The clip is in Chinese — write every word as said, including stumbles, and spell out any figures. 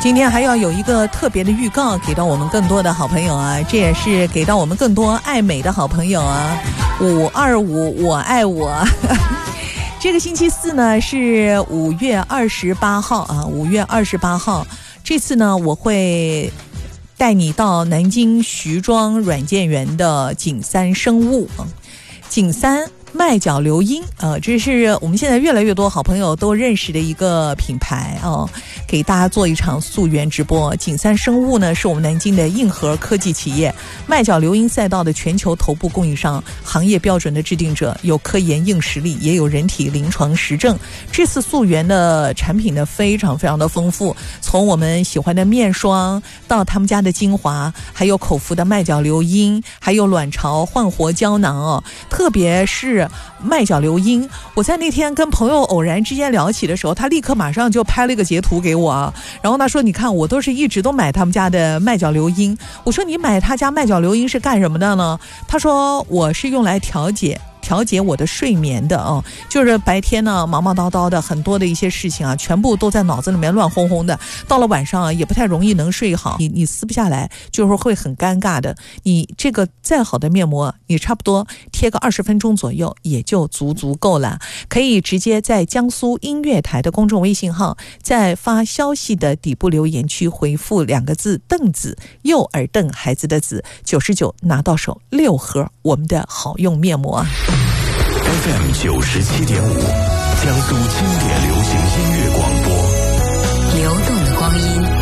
今天还要有一个特别的预告给到我们更多的好朋友啊，这也是给到我们更多爱美的好朋友啊。五二五我爱我这个星期四呢是五月二十八号啊，五月二十八号，这次呢我会带你到南京徐庄软件园的景三生物啊，景三麦角流音，呃，这是我们现在越来越多好朋友都认识的一个品牌哦，给大家做一场溯源直播。景三生物呢，是我们南京的硬核科技企业，麦角流音赛道的全球头部供应商，行业标准的制定者，有科研硬实力，也有人体临床实证。这次溯源的产品呢，非常非常的丰富，从我们喜欢的面霜到他们家的精华，还有口服的麦角流音，还有卵巢焕活胶囊哦，特别是麦角流音，我在那天跟朋友偶然之间聊起的时候，他立刻马上就拍了一个截图给我啊，然后他说你看我都是一直都买他们家的麦角流音，我说你买他家麦角流音是干什么的呢？他说我是用来调节调节我的睡眠的哦，就是白天呢忙忙叨叨的很多的一些事情啊，全部都在脑子里面乱哄哄的，到了晚上啊也不太容易能睡好，你你撕不下来，就是会很尴尬的。你这个再好的面膜，你差不多贴个二十分钟左右也就足足够了。可以直接在江苏音乐台的公众微信号，在发消息的底部留言区回复两个字凳子，幼儿凳孩子的子，九十九拿到手六盒我们的好用面膜。 F M 九十七点五，江苏经典流行音乐广播， 流动的光阴。